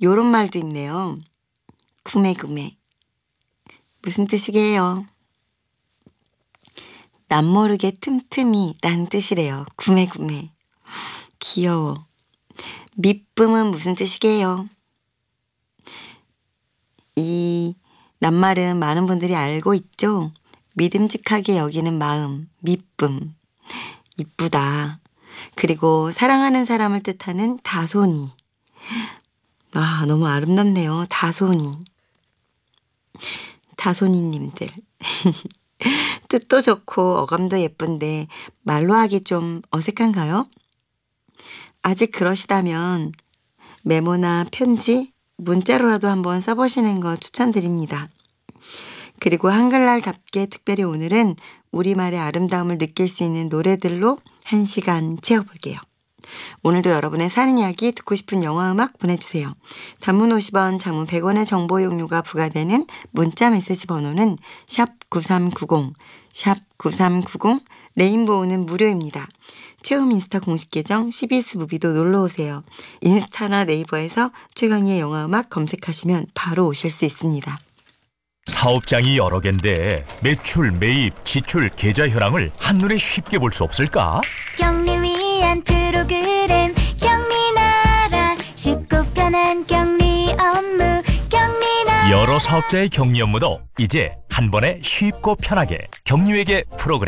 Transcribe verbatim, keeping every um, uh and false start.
요런 말도 있네요. 구매구매. 무슨 뜻이게요? 남모르게 틈틈이 라는 뜻이래요. 구매구매. 귀여워. 미쁨은 무슨 뜻이게요? 이 낱말은 많은 분들이 알고 있죠? 믿음직하게 여기는 마음, 미쁨. 이쁘다. 그리고 사랑하는 사람을 뜻하는 다손이. 와, 너무 아름답네요. 다손이. 다손이님들. 뜻도 좋고 어감도 예쁜데 말로 하기 좀 어색한가요? 아직 그러시다면 메모나 편지, 문자로라도 한번 써보시는 거 추천드립니다. 그리고 한글날답게 특별히 오늘은 우리말의 아름다움을 느낄 수 있는 노래들로 한 시간 채워볼게요. 오늘도 여러분의 사는 이야기 듣고 싶은 영화 음악 보내주세요. 단문 오십 원, 장문 백 원의 정보 이용료가 부과되는 문자 메시지 번호는 샵 구삼구공, 샵 구삼구공, 레인보우는 무료입니다. 채움 인스타 공식 계정 씨비에스 무비도 놀러오세요. 인스타나 네이버에서 최강희의 영화 음악 검색하시면 바로 오실 수 있습니다. 사업장이 여러 개인데 매출, 매입, 지출, 계좌 현황을 한눈에 쉽게 볼 수 없을까? 경리 위한 프로그램 경리나라 쉽고 편한 경리 업무 경리나라 여러 사업자의 격리 업무도 이제 한 번에 쉽고 편하게 경리회계 프로그램